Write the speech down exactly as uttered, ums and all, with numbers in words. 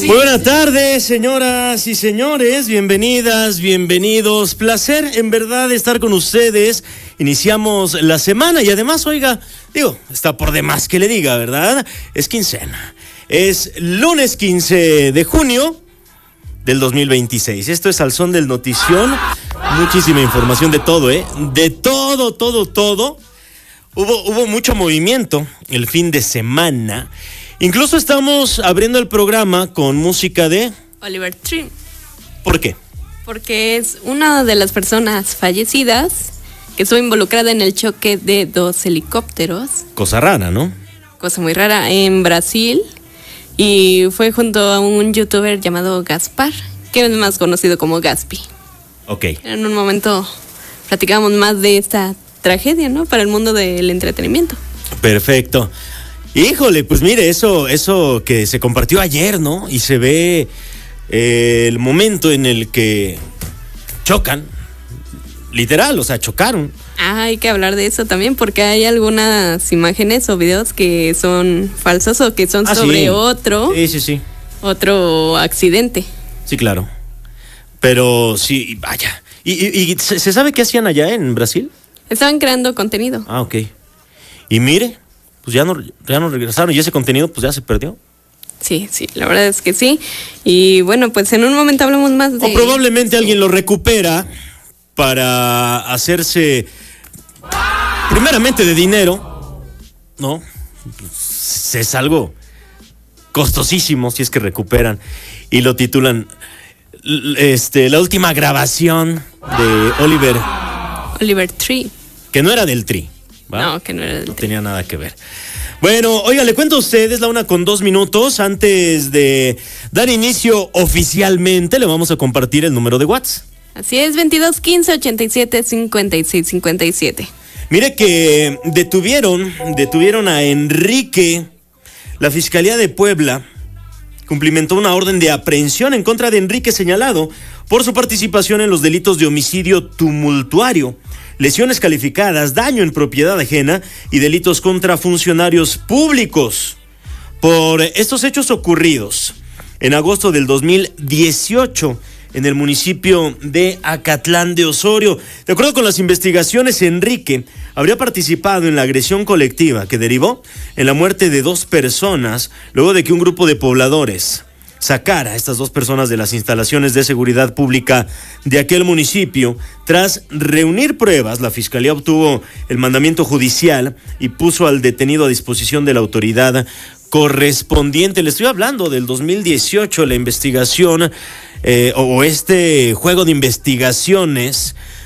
Muy buenas tardes, señoras y señores, bienvenidas, bienvenidos, placer en verdad estar con ustedes. Iniciamos la semana y además, oiga, digo, está por demás que le diga, ¿verdad? Es quincena, es lunes quince de junio del dos mil veintiséis. Esto es Al Son del Notición, muchísima información de todo, ¿eh? De todo, todo, todo. Hubo, hubo mucho movimiento el fin de semana. Incluso estamos abriendo el programa con música de Oliver Tree. ¿Por qué? Porque es una de las personas fallecidas que estuvo involucrada en el choque de dos helicópteros. Cosa rara, ¿no? Cosa muy rara, en Brasil. Y fue junto a un youtuber llamado Gaspar, que es más conocido como Gaspi. Ok. En un momento platicamos más de esta tragedia, ¿no? Para el mundo del entretenimiento. Perfecto. Híjole, pues mire, eso, eso que se compartió ayer, ¿no? Y se ve eh, el momento en el que chocan, literal, o sea, chocaron. Ah, hay que hablar de eso también, porque hay algunas imágenes o videos que son falsos o que son ah, sobre sí. otro, sí, sí, sí. otro accidente. Sí, claro. Pero sí, vaya. ¿Y, y, y ¿se, se sabe qué hacían allá en Brasil? Estaban creando contenido. Ah, ok. Y mire, pues ya no, ya no regresaron y ese contenido pues ya se perdió. Sí, sí, la verdad es que sí. Y bueno, pues en un momento hablamos más de... O probablemente alguien lo recupera para hacerse primeramente de dinero, ¿no? Pues es algo costosísimo si es que recuperan y lo titulan este, la última grabación de Oliver. Oliver Tree. Que no era del Tri. ¿va? No, que no era del No Tri. tenía nada que ver. Bueno, oiga, le cuento a ustedes, la una con dos minutos. Antes de dar inicio oficialmente, le vamos a compartir el número de WhatsApp. Así es, veintidós quince ochenta y siete cincuenta y seis cincuenta y siete. Mire que detuvieron, detuvieron a Enrique. La Fiscalía de Puebla cumplimentó una orden de aprehensión en contra de Enrique, señalado por su participación en los delitos de homicidio tumultuario, lesiones calificadas, daño en propiedad ajena y delitos contra funcionarios públicos. Por estos hechos ocurridos en agosto del dos mil dieciocho en el municipio de Acatlán de Osorio. De acuerdo con las investigaciones, Enrique habría participado en la agresión colectiva que derivó en la muerte de dos personas luego de que un grupo de pobladores sacara a estas dos personas de las instalaciones de seguridad pública de aquel municipio. Tras reunir pruebas, la Fiscalía obtuvo el mandamiento judicial y puso al detenido a disposición de la autoridad correspondiente. Le estoy hablando del dos mil dieciocho, la investigación eh, o este juego de investigaciones